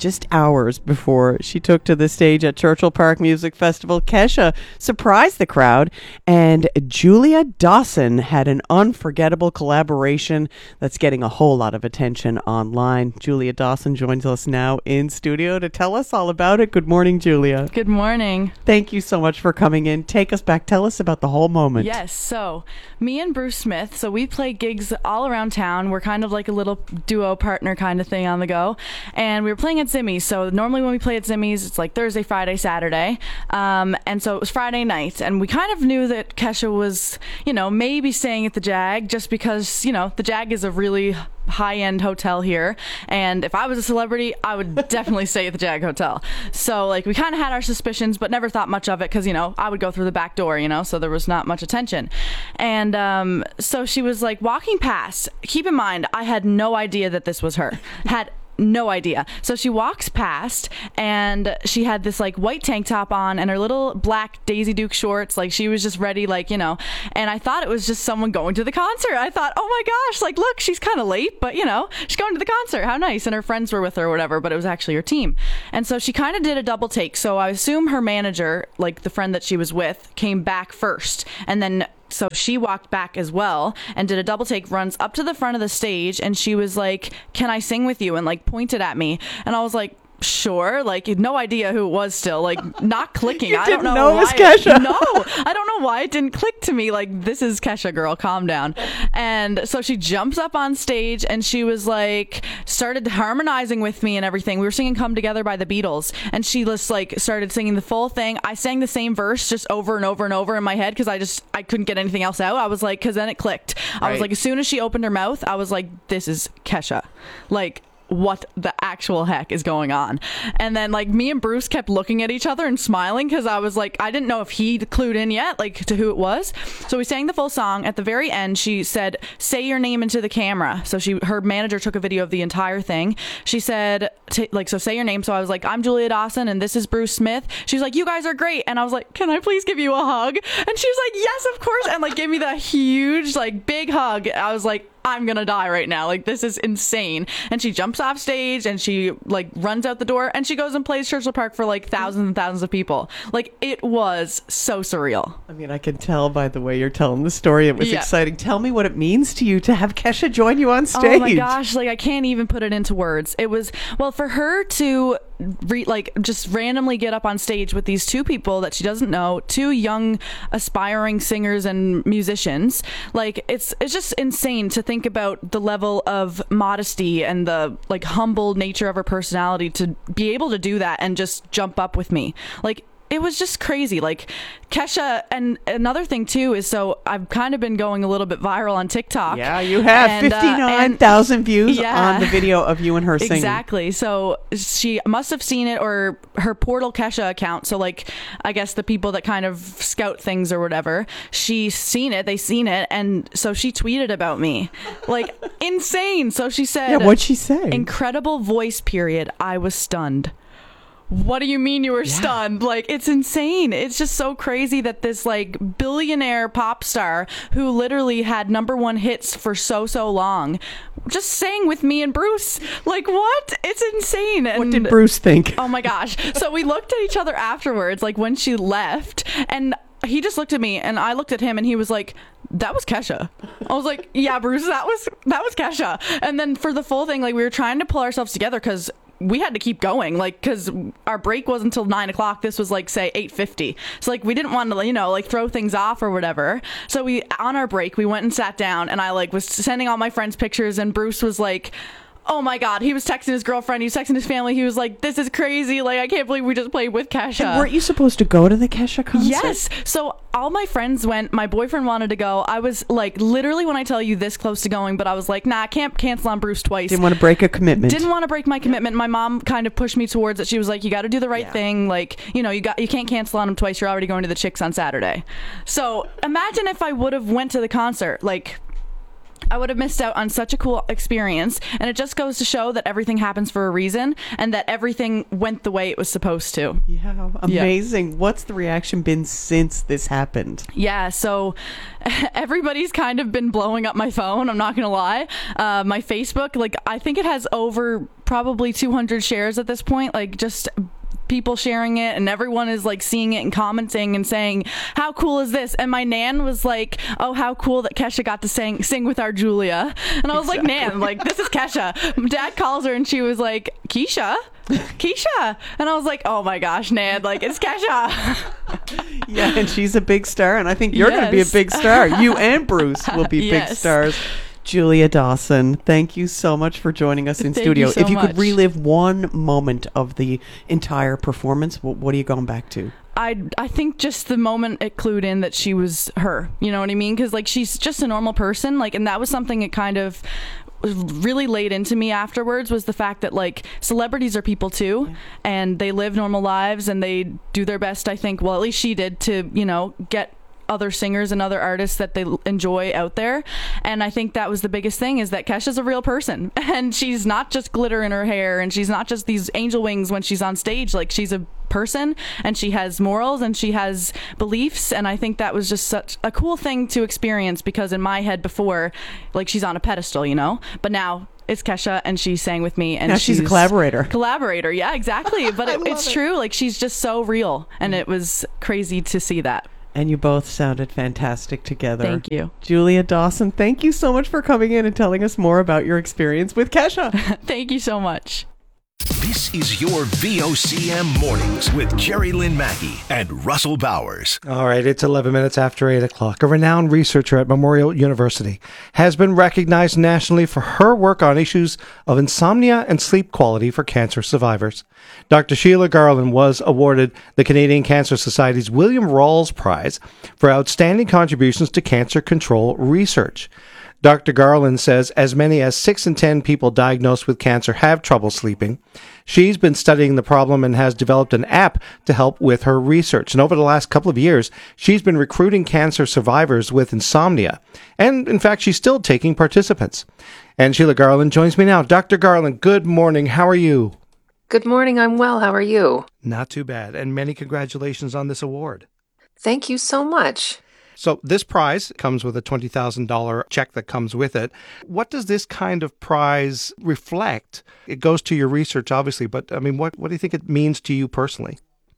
just hours before she took to the stage at Churchill Park Music Festival, Kesha surprised the crowd, and Julia Dawson had an unforgettable collaboration that's getting a whole lot of attention online. Julia Dawson joins us now in studio to tell us all about it. Good morning, Julia. Good morning. Thank you so much for coming in. Take us back. Tell us about the whole moment. Yes, so me and Bruce Smith, so we play gigs all around town. We're kind of like a little duo partner kind of thing on the go. And we were playing at Zimmy's. So normally when we play at Zimmy's, it's like Thursday, Friday, Saturday. And so it was Friday night. And we kind of knew that Kesha was, maybe staying at the Jag just because, the Jag is a really high-end hotel here. And if I was a celebrity, I would definitely stay at the Jag Hotel. So we kind of had our suspicions, but never thought much of it because, I would go through the back door, so there was not much attention. And so she was walking past. Keep in mind, I had no idea that this was her. Had no idea. So she walks past and she had this white tank top on and her little black Daisy Duke shorts. She was just ready, and I thought it was just someone going to the concert. I thought, oh my gosh, look, she's kind of late, but she's going to the concert. How nice. And her friends were with her or whatever, but it was actually her team. And so she kind of did a double take. So I assume her manager, the friend that she was with, came back first. And then so she walked back as well and did a double take, runs up to the front of the stage, and she was like, "Can I sing with you?" and pointed at me. And I was like, sure, no idea who it was still, not clicking. I don't know it was Kesha. No, I don't know why it didn't click to me, this is Kesha, girl, calm down. And so she jumps up on stage and she was started harmonizing with me and everything. We were singing Come Together by the Beatles, and she just started singing the full thing. I sang the same verse just over and over and over in my head because I couldn't get anything else out. I was because then it clicked. I was as soon as she opened her mouth, I was this is Kesha. What the actual heck is going on? And then me and Bruce kept looking at each other and smiling because I was I didn't know if he'd clued in yet to who it was. So we sang the full song. At the very end, she said, "Say your name into the camera." So her manager took a video of the entire thing. She said so say your name. So I was I'm Julia Dawson and this is Bruce Smith. She was "You guys are great." And I was "Can I please give you a hug?" And she was "Yes, of course." And gave me the huge big hug. I was I'm gonna die right now. This is insane. And she jumps off stage and she runs out the door and she goes and plays Churchill Park for thousands and thousands of people. It was so surreal. I mean, I can tell by the way you're telling the story. It was exciting. Tell me what it means to you to have Kesha join you on stage. Oh my gosh, I can't even put it into words. It was, for her to just randomly get up on stage with these two people that she doesn't know, two young aspiring singers and musicians. It's just insane to think about the level of modesty and the humble nature of her personality to be able to do that and just jump up with me. It was just crazy. Kesha, and another thing too is, so I've kind of been going a little bit viral on TikTok. Yeah, you have 59,000 views on the video of you and her singing. Exactly. So she must have seen it, or her Portal Kesha account. So I guess the people that kind of scout things or whatever, she's seen it. They seen it, and so she tweeted about me, insane. So she said, "Yeah, what'd she say? Incredible voice. Period. I was stunned." What do you mean you were stunned? It's insane. It's just so crazy that this billionaire pop star who literally had #1 hits for so long just sang with me and Bruce. What? It's insane. And what did Bruce think? Oh my gosh. So we looked at each other afterwards, when she left, and he just looked at me and I looked at him and he was "That was Kesha." I was "Yeah, Bruce, that was Kesha." And then for the full thing, we were trying to pull ourselves together because we had to keep going, because our break wasn't until 9 o'clock. This was say 8:50. So we didn't want to, throw things off or whatever. So on our break, we went and sat down and I was sending all my friends pictures, and Bruce was oh my God, he was texting his girlfriend, he was texting his family, he was "This is crazy, I can't believe we just played with Kesha." And weren't you supposed to go to the Kesha concert? Yes. So all my friends went, my boyfriend wanted to go. I was literally, when I tell you, this close to going, but I was nah, I can't cancel on Bruce twice. Didn't want to break a commitment. Didn't want to break my commitment. My mom kind of pushed me towards it. She was "You got to do the right thing. You can't cancel on him twice. You're already going to the Chicks on Saturday." So imagine if I would have went to the concert. I would have missed out on such a cool experience. And it just goes to show that everything happens for a reason and that everything went the way it was supposed to. Yeah, amazing. What's the reaction been since this happened? Yeah, so everybody's kind of been blowing up my phone. I'm not going to lie. My Facebook, like, I think it has over probably 200 shares at this point. Like, just people sharing it, and everyone is like seeing it and commenting and saying, how cool is this? And my nan was like, oh, how cool that Kesha got to sing with our Julia. And I was like, Nan, like, this is Kesha. Dad calls her and she was like, Keisha? And I was like, oh my gosh, Nan, like, it's Kesha. Yeah, and she's a big star, and I think you're going to be a big star. You and Bruce will be big stars. Julia Dawson, thank you so much for joining us in studio. If you could relive one moment of the entire performance, what are you going back to? I think just the moment it clued in that she was her, you know what I mean? Because, like, she's just a normal person, like, and that was something it kind of really laid into me afterwards, was the fact that, like, celebrities are people too, and they live normal lives, and they do their best, I think, well, at least she did, to, you know, get other singers and other artists that they enjoy out there. And I think that was the biggest thing, is that Kesha's a real person, and she's not just glitter in her hair, and she's not just these angel wings when she's on stage. Like, she's a person, and she has morals, and she has beliefs. And I think that was just such a cool thing to experience, because in my head before, like, she's on a pedestal, you know, but now it's Kesha, and she sang with me, and now she's a collaborator. Yeah, exactly. But it's true. Like, she's just so real, and it was crazy to see that. And you both sounded fantastic together. Thank you. Julia Dawson, thank you so much for coming in and telling us more about your experience with Kesha. Thank you so much. This is your VOCM Mornings with Jerry Lynn Mackey and Russell Bowers. All right, it's 11 minutes after 8 o'clock. A renowned researcher at Memorial University has been recognized nationally for her work on issues of insomnia and sleep quality for cancer survivors. Dr. Sheila Garland was awarded the Canadian Cancer Society's William Rawls Prize for outstanding contributions to cancer control research. Dr. Garland says as many as 6 in 10 people diagnosed with cancer have trouble sleeping. She's been studying the problem and has developed an app to help with her research. And over the last couple of years, she's been recruiting cancer survivors with insomnia. And in fact, she's still taking participants. And Sheila Garland joins me now. Dr. Garland, good morning. How are you? Good morning. I'm well. How are you? Not too bad. And many congratulations on this award. Thank you so much. So this prize comes with a $20,000 check that comes with it. What does this kind of prize reflect? It goes to your research, obviously, but I mean, what do you think it means to you personally?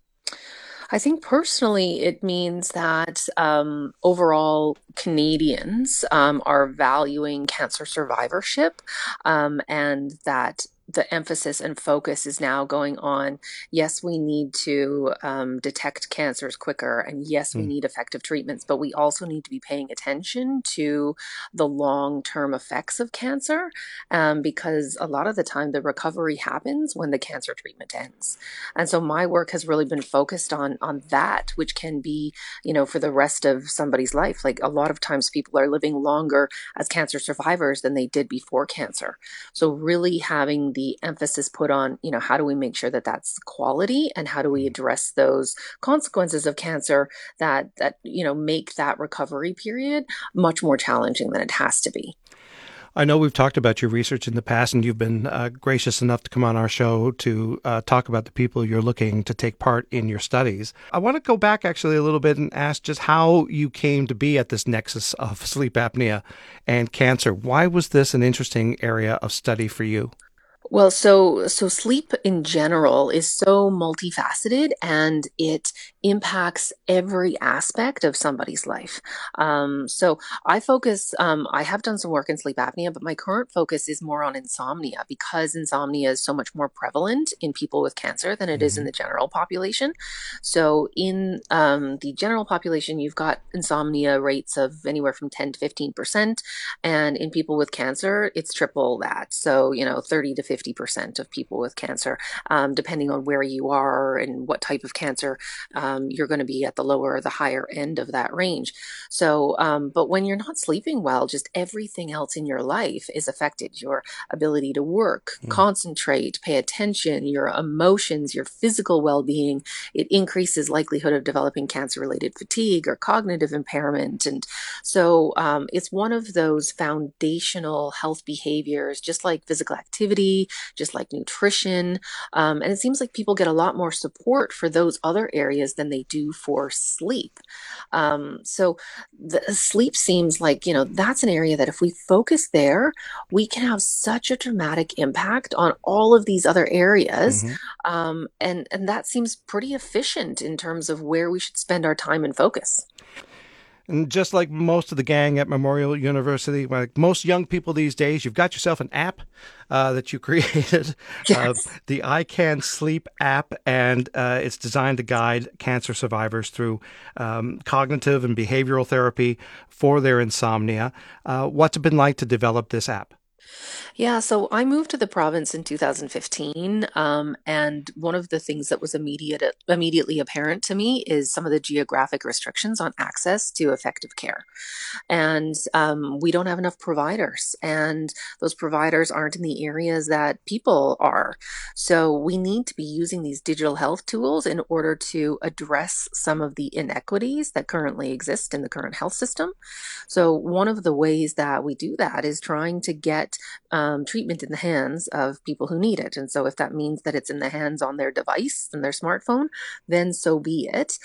I think personally it means that overall Canadians are valuing cancer survivorship, and that the emphasis and focus is now going on, yes, we need to detect cancers quicker, and yes, we need effective treatments, but we also need to be paying attention to the long-term effects of cancer, because a lot of the time the recovery happens when the cancer treatment ends. And so my work has really been focused on that, which can be, you know, for the rest of somebody's life. Like, a lot of times people are living longer as cancer survivors than they did before cancer. So really having the emphasis put on, you know, how do we make sure that that's quality, and how do we address those consequences of cancer that you know, make that recovery period much more challenging than it has to be. I know we've talked about your research in the past, and you've been gracious enough to come on our show to talk about the people you're looking to take part in your studies. I want to go back actually a little bit and ask just how you came to be at this nexus of sleep apnea and cancer. Why was this an interesting area of study for you? Well, so sleep in general is so multifaceted, and it impacts every aspect of somebody's life. So I focus, I have done some work in sleep apnea, but my current focus is more on insomnia, because insomnia is so much more prevalent in people with cancer than it is in the general population. So in the general population, you've got insomnia rates of anywhere from 10 to 15%. And in people with cancer, it's triple that. So, you know, 30 to 50% of people with cancer. Depending on where you are and what type of cancer, you're going to be at the lower or the higher end of that range. So, but when you're not sleeping well, just everything else in your life is affected. Your ability to work, concentrate, pay attention, your emotions, your physical well-being. It increases likelihood of developing cancer-related fatigue or cognitive impairment. And so it's one of those foundational health behaviors, just like physical activity, just like nutrition. And it seems like people get a lot more support for those other areas than they do for sleep. So the sleep seems like, that's an area that if we focus there, we can have such a dramatic impact on all of these other areas. And that seems pretty efficient in terms of where we should spend our time and focus. And just like most of the gang at Memorial University, like most young people these days, you've got yourself an app that you created, Yes. the I Can Sleep app, and it's designed to guide cancer survivors through cognitive and behavioral therapy for their insomnia. What's it been like to develop this app? Yeah, so I moved to the province in 2015, and one of the things that was immediately apparent to me is some of the geographic restrictions on access to effective care. And we don't have enough providers, and those providers aren't in the areas that people are. So we need to be using these digital health tools in order to address some of the inequities that currently exist in the current health system. So one of the ways that we do that is trying to get treatment in the hands of people who need it. And so if that means that it's in the hands on their device and their smartphone, then so be it.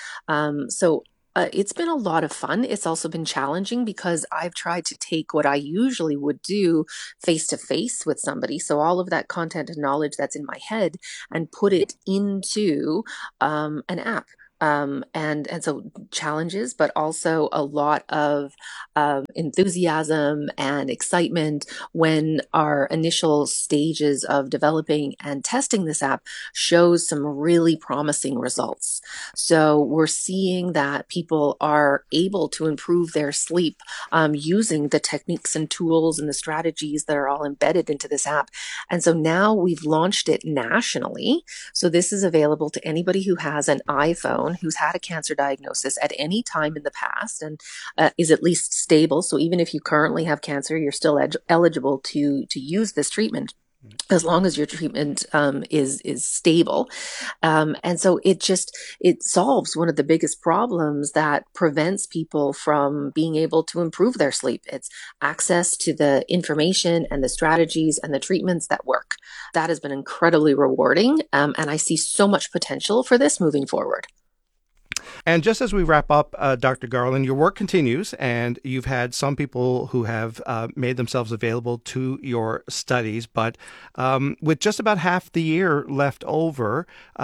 It's been a lot of fun. It's also been challenging because I've tried to take what I usually would do face to face with somebody. So all of that content and knowledge that's in my head and put it into an app. And so challenges, but also a lot of enthusiasm and excitement when our initial stages of developing and testing this app shows some really promising results. So we're seeing that people are able to improve their sleep using the techniques and tools and the strategies that are all embedded into this app. And so now we've launched it nationally. So this is available to anybody who has an iPhone, who's had a cancer diagnosis at any time in the past and is at least stable. So even if you currently have cancer, you're still eligible to use this treatment, as long as your treatment is stable. And so it solves one of the biggest problems that prevents people from being able to improve their sleep. It's access to the information and the strategies and the treatments that work. That has been incredibly rewarding. And I see so much potential for this moving forward. And just as we wrap up, Dr. Garland, your work continues, and you've had some people who have made themselves available to your studies. But with just about half the year left over,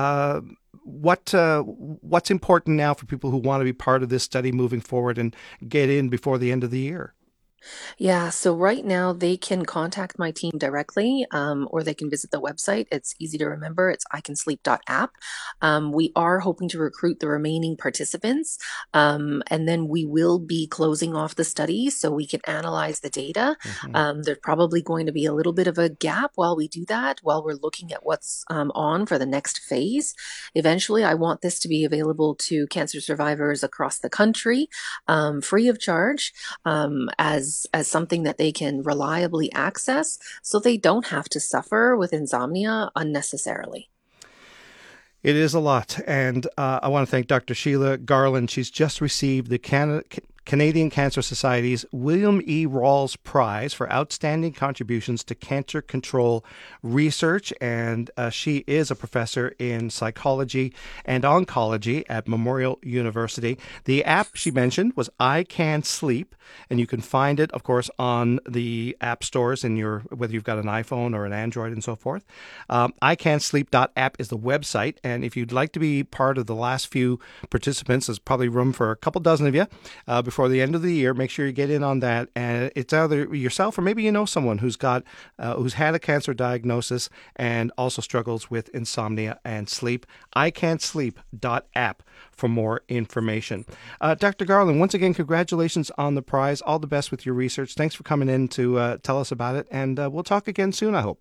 what's important now for people who want to be part of this study moving forward and get in before the end of the year? Yeah, so right now they can contact my team directly, or they can visit the website. It's easy to remember. It's icansleep.app. We are hoping to recruit the remaining participants, and then we will be closing off the study so we can analyze the data. There's probably going to be a little bit of a gap while we do that, while we're looking at what's on for the next phase. Eventually, I want this to be available to cancer survivors across the country, free of charge, as something that they can reliably access so they don't have to suffer with insomnia unnecessarily. It is a lot. And I want to thank Dr. Sheila Garland. She's just received the Canadian Cancer Society's William E. Rawls Prize for outstanding contributions to cancer control research, and she is a professor in psychology and oncology at Memorial University. The app she mentioned was I Can Sleep, and you can find it, of course, on the app stores in whether you've got an iPhone or an Android and so forth. icansleep.app is the website, and if you'd like to be part of the last few participants, there's probably room for a couple dozen of you before the end of the year. Make sure you get in on that. And it's either yourself or maybe you know someone who's had a cancer diagnosis and also struggles with insomnia and sleep. icansleep.app for more information. Dr. Garland, once again, congratulations on the prize. All the best with your research. Thanks for coming in to tell us about it. And we'll talk again soon, I hope.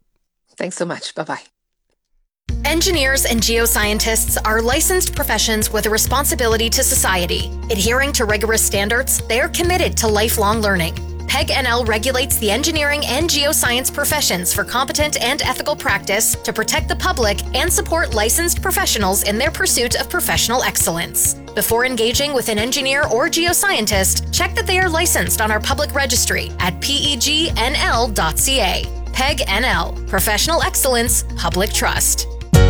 Thanks so much. Bye-bye. Engineers and geoscientists are licensed professions with a responsibility to society. Adhering to rigorous standards, they are committed to lifelong learning. PEG NL regulates the engineering and geoscience professions for competent and ethical practice to protect the public and support licensed professionals in their pursuit of professional excellence. Before engaging with an engineer or geoscientist, check that they are licensed on our public registry at pegnl.ca. PEG NL, Professional Excellence, Public Trust.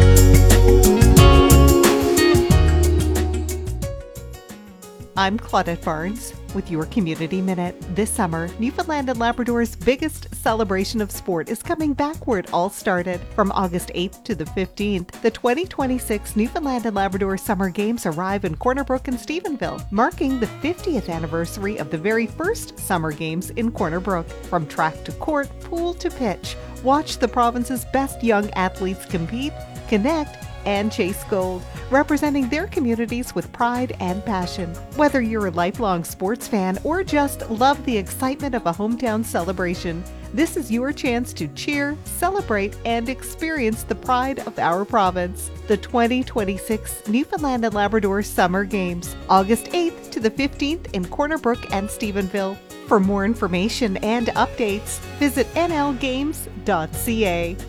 I'm Claudette Barnes with your Community Minute. This summer, Newfoundland and Labrador's biggest celebration of sport is coming back where it all started. From August 8th to the 15th, the 2026 Newfoundland and Labrador Summer Games arrive in Corner Brook and Stephenville, marking the 50th anniversary of the very first Summer Games in Corner Brook. From track to court, pool to pitch, watch the province's best young athletes compete, connect, and chase gold, representing their communities with pride and passion. Whether you're a lifelong sports fan or just love the excitement of a hometown celebration, this is your chance to cheer, celebrate, and experience the pride of our province. The 2026 Newfoundland and Labrador Summer Games, August 8th to the 15th in Corner Brook and Stephenville. For more information and updates, visit nlgames.ca.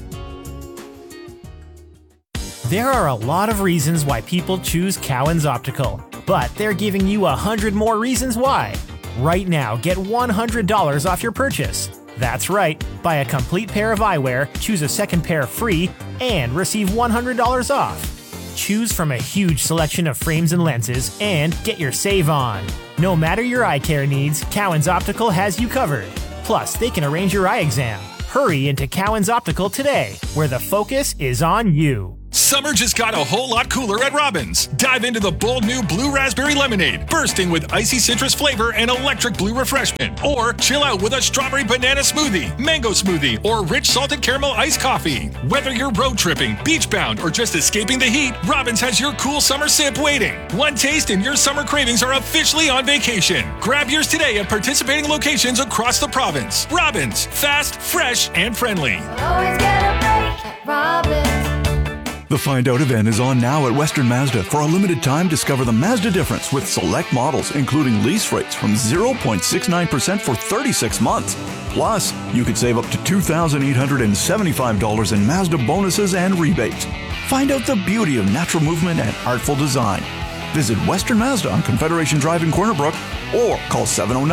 There are a lot of reasons why people choose Cowan's Optical, but they're giving you 100 more reasons why. Right now, get $100 off your purchase. That's right, buy a complete pair of eyewear, choose a second pair free, and receive $100 off. Choose from a huge selection of frames and lenses, and get your save on. No matter your eye care needs, Cowan's Optical has you covered. Plus, they can arrange your eye exam. Hurry into Cowan's Optical today, where the focus is on you. Summer just got a whole lot cooler at Robbins. Dive into the bold new Blue Raspberry Lemonade, bursting with icy citrus flavor and electric blue refreshment. Or chill out with a strawberry banana smoothie, mango smoothie, or rich salted caramel iced coffee. Whether you're road tripping, beach bound, or just escaping the heat, Robbins has your cool summer sip waiting. One taste and your summer cravings are officially on vacation. Grab yours today at participating locations across the province. Robbins, fast, fresh, and friendly. Always get a break at Robbins. The Find Out event is on now at Western Mazda. For a limited time, discover the Mazda difference with select models, including lease rates from 0.69% for 36 months. Plus, you could save up to $2,875 in Mazda bonuses and rebates. Find out the beauty of natural movement and artful design. Visit Western Mazda on Confederation Drive in Corner Brook or call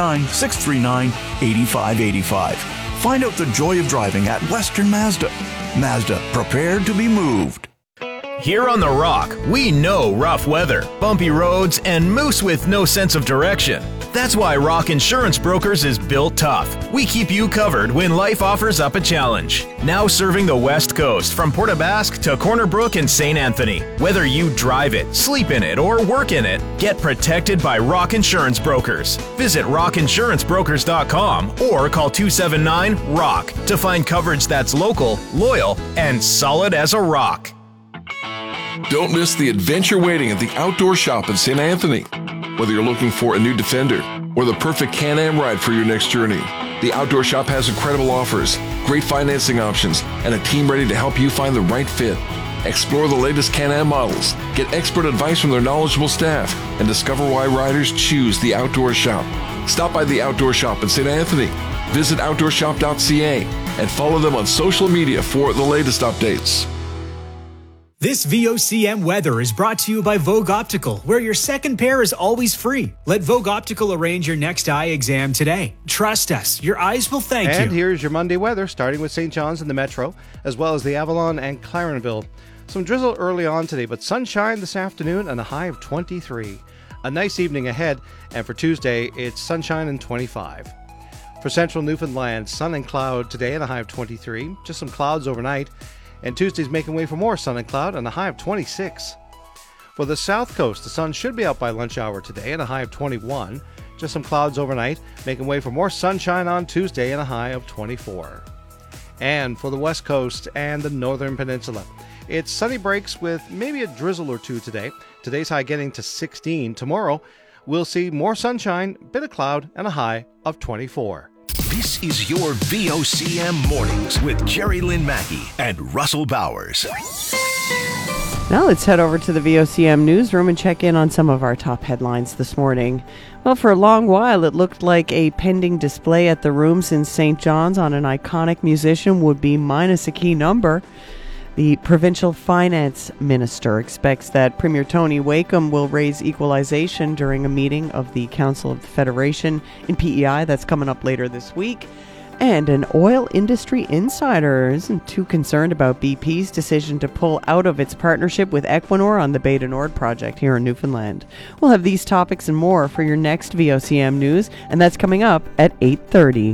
709-639-8585. Find out the joy of driving at Western Mazda. Mazda, prepared to be moved. Here on The Rock, we know rough weather, bumpy roads, and moose with no sense of direction. That's why Rock Insurance Brokers is built tough. We keep you covered when life offers up a challenge. Now serving the West Coast from Port aux Basques to Corner Brook and St. Anthony. Whether you drive it, sleep in it, or work in it, get protected by Rock Insurance Brokers. Visit rockinsurancebrokers.com or call 279-ROCK to find coverage that's local, loyal, and solid as a rock. Don't miss the adventure waiting at the Outdoor Shop in St. Anthony. Whether you're looking for a new Defender or the perfect Can-Am ride for your next journey, the Outdoor Shop has incredible offers, great financing options, and a team ready to help you find the right fit. Explore the latest Can-Am models, get expert advice from their knowledgeable staff, and discover why riders choose the Outdoor Shop. Stop by the Outdoor Shop in St. Anthony. Visit outdoorshop.ca and follow them on social media for the latest updates. This VOCM weather is brought to you by Vogue Optical, where your second pair is always free. Let Vogue Optical arrange your next eye exam today. Trust us, your eyes will thank you. And here's your Monday weather, starting with St. John's and the Metro, as well as the Avalon and Clarenville. Some drizzle early on today, but sunshine this afternoon and a high of 23. A nice evening ahead, and for Tuesday, it's sunshine and 25. For central Newfoundland, sun and cloud today and a high of 23. Just some clouds overnight. And Tuesday's making way for more sun and cloud and a high of 26. For the south coast, the sun should be out by lunch hour today and a high of 21. Just some clouds overnight, making way for more sunshine on Tuesday and a high of 24. And for the west coast and the northern peninsula, it's sunny breaks with maybe a drizzle or two today. Today's high getting to 16. Tomorrow, we'll see more sunshine, bit of cloud, and a high of 24. This is your VOCM Mornings with Jerry Lynn Mackey and Russell Bowers. Now let's head over to the VOCM newsroom and check in on some of our top headlines this morning. Well, for a long while, it looked like a pending display at the Rooms in St. John's on an iconic musician would be minus a key number. The provincial finance minister expects that Premier Tony Wakeham will raise equalization during a meeting of the Council of the Federation in PEI that's coming up later this week. And an oil industry insider isn't too concerned about BP's decision to pull out of its partnership with Equinor on the Bay du Nord project here in Newfoundland. We'll have these topics and more for your next VOCM news, and that's coming up at 8:30.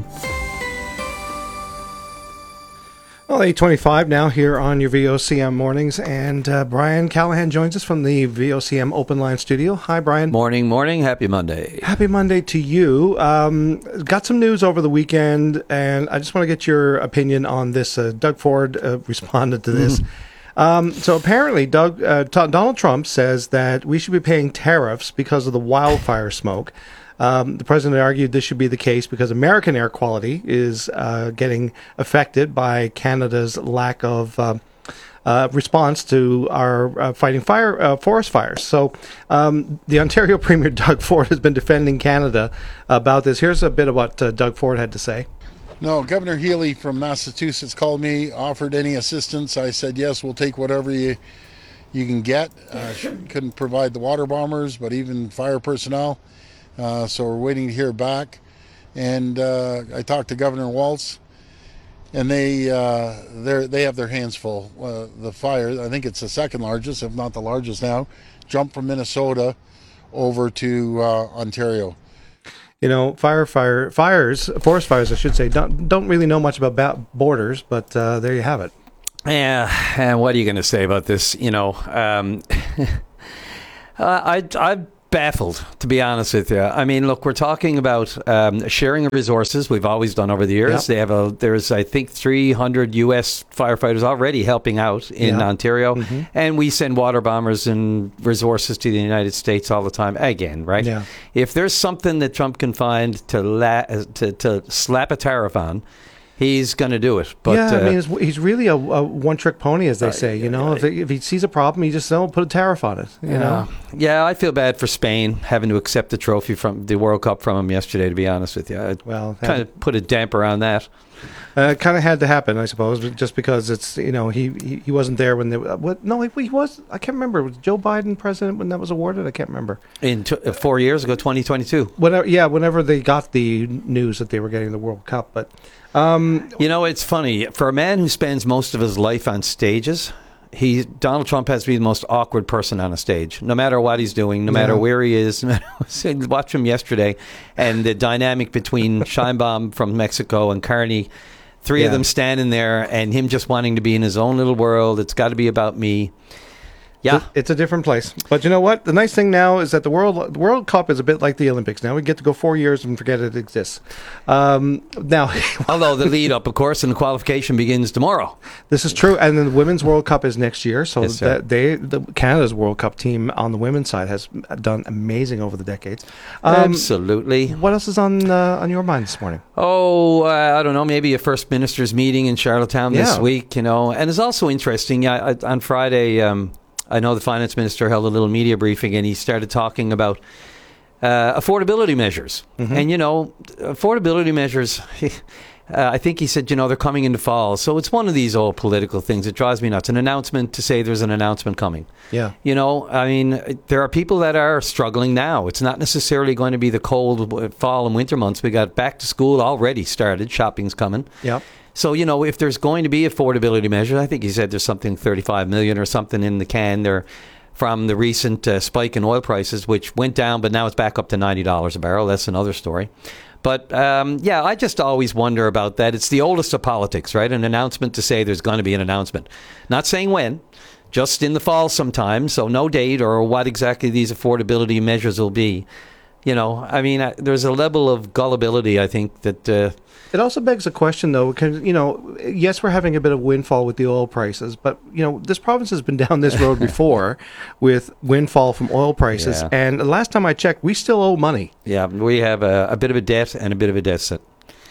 Well, 8:25 now here on your VOCM mornings, and Brian Callahan joins us from the VOCM Open Line Studio. Hi, Brian. Morning. Happy Monday. Happy Monday to you. Got some news over the weekend, and I just want to get your opinion on this. Doug Ford responded to this. So apparently, Donald Trump says that we should be paying tariffs because of the wildfire smoke. The president argued this should be the case because American air quality is getting affected by Canada's lack of response to our fighting forest fires. So the Ontario Premier Doug Ford has been defending Canada about this. Here's a bit of what Doug Ford had to say. No, Governor Healy from Massachusetts called me, offered any assistance. I said, yes, we'll take whatever you can get. She couldn't provide the water bombers, but even fire personnel. So we're waiting to hear back, and I talked to Governor Walz, and they have their hands full. The fire, I think it's the second largest, if not the largest now, jumped from Minnesota over to Ontario. You know, forest fires, I should say, don't really know much about borders, but there you have it. Yeah, and what are you going to say about this? You know, I'm baffled, to be honest with you. I mean, look, we're talking about sharing of resources. We've always done over the years. Yep. There's, I think, 300 U.S. firefighters already helping out in Ontario, and we send water bombers and resources to the United States all the time. Again, right? Yeah. If there's something that Trump can find to slap a tariff on, he's going to do it. But, yeah, I mean, he's really a one-trick pony, as they say. You know, if he sees a problem, he just put a tariff on it. You know. Yeah, I feel bad for Spain having to accept the trophy from the World Cup from him yesterday. To be honest with you, well, kind of put a damper on that. It kind of had to happen, I suppose, just because it's he wasn't there when he was. I can't remember. Was Joe Biden president when that was awarded? I can't remember. In 4 years ago, 2022. Whenever they got the news that they were getting the World Cup, but. It's funny. For a man who spends most of his life on stages, Donald Trump has to be the most awkward person on a stage. No matter what he's doing, no matter where he is. Watch him yesterday, and the dynamic between Sheinbaum from Mexico and Carney, three of them standing there, and him just wanting to be in his own little world. It's got to be about me. Yeah, it's a different place. But you know what? The nice thing now is that the World Cup is a bit like the Olympics. Now we get to go 4 years and forget it exists. Now, although the lead up, of course, and the qualification begins tomorrow. This is true, and then the Women's World Cup is next year. So the Canada's World Cup team on the women's side has done amazing over the decades. Absolutely. What else is on your mind this morning? I don't know. Maybe a First Ministers meeting in Charlottetown this week. And it's also interesting. On Friday. I know the finance minister held a little media briefing, and he started talking about affordability measures. And, affordability measures, I think he said, they're coming into fall. So it's one of these old political things. It drives me nuts. An announcement to say there's an announcement coming. Yeah. I mean, there are people that are struggling now. It's not necessarily going to be the cold fall and winter months. We got back to school already started. Shopping's coming. Yep. So, if there's going to be affordability measures, I think he said there's something 35 million or something in the can there from the recent spike in oil prices, which went down, but now it's back up to $90 a barrel. That's another story. But, I just always wonder about that. It's the oldest of politics, right? An announcement to say there's going to be an announcement. Not saying when, just in the fall sometime, so no date or what exactly these affordability measures will be. There's a level of gullibility, I think, that... It also begs a question, though, because, yes, we're having a bit of windfall with the oil prices, but, this province has been down this road before with windfall from oil prices. And the last time I checked, we still owe money. Yeah, we have a bit of a debt and a bit of a deficit.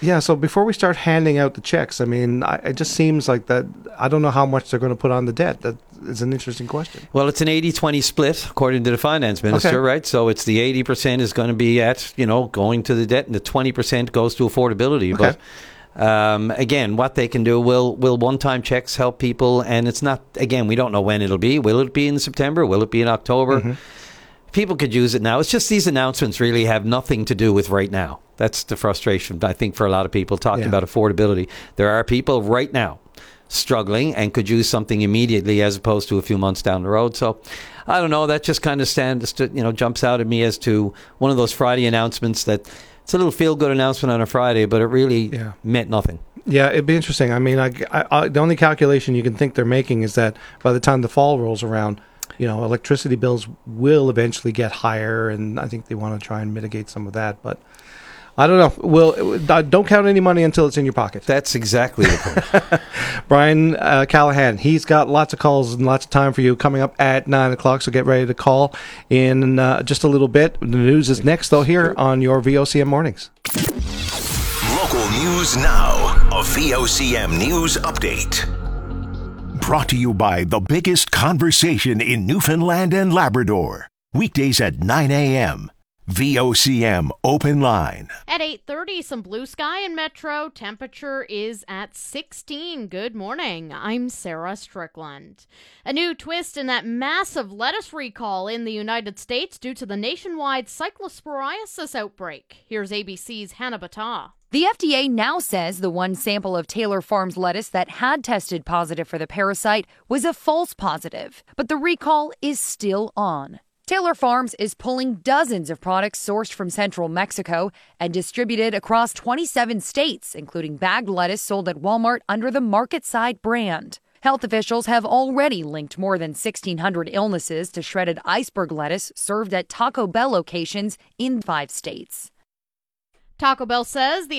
Yeah, so before we start handing out the checks, I mean, it just seems like that. I don't know how much they're going to put on the debt. That is an interesting question. Well, it's an 80-20 split, according to the finance minister, right? So it's the 80% is going to be at, going to the debt, and the 20% goes to affordability. Okay. But again, what they can do, will one-time checks help people? And it's not, again, we don't know when it'll be. Will it be in September? Will it be in October? Mm-hmm. People could use it now. It's just these announcements really have nothing to do with right now. That's the frustration, I think, for a lot of people talking about affordability. There are people right now struggling and could use something immediately as opposed to a few months down the road. So I don't know. That just kind of jumps out at me as to one of those Friday announcements that it's a little feel-good announcement on a Friday, but it really meant nothing. Yeah, it'd be interesting. I mean, the only calculation you can think they're making is that by the time the fall rolls around, electricity bills will eventually get higher, and I think they want to try and mitigate some of that. But I don't know. Don't count any money until it's in your pocket. That's exactly the point. Brian Callahan, he's got lots of calls and lots of time for you coming up at 9 o'clock, so get ready to call in just a little bit. The news is next, though, here on your VOCM Mornings. Local news now. A VOCM News Update. Brought to you by the biggest conversation in Newfoundland and Labrador. Weekdays at 9 a.m. VOCM Open Line. At 8:30, some blue sky in Metro. Temperature is at 16. Good morning. I'm Sarah Strickland. A new twist in that massive lettuce recall in the United States due to the nationwide cyclosporiasis outbreak. Here's ABC's Hannah Battah. The FDA now says the one sample of Taylor Farms lettuce that had tested positive for the parasite was a false positive, but the recall is still on. Taylor Farms is pulling dozens of products sourced from central Mexico and distributed across 27 states, including bagged lettuce sold at Walmart under the Market Side brand. Health officials have already linked more than 1,600 illnesses to shredded iceberg lettuce served at Taco Bell locations in 5 states. Taco Bell says the